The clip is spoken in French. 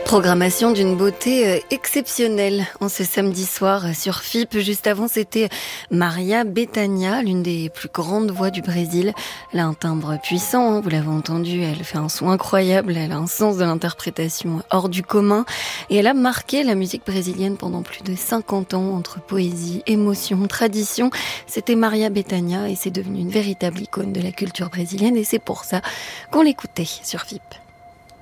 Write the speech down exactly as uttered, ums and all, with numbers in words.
Programmation d'une beauté exceptionnelle en ce samedi soir sur F I P. Juste avant, c'était Maria Bethânia, l'une des plus grandes voix du Brésil. Elle a un timbre puissant, hein, vous l'avez entendu, elle fait un son incroyable, elle a un sens de l'interprétation hors du commun. Et elle a marqué la musique brésilienne pendant plus de cinquante ans, entre poésie, émotion, tradition. C'était Maria Bethânia et c'est devenu une véritable icône de la culture brésilienne et c'est pour ça qu'on l'écoutait sur F I P.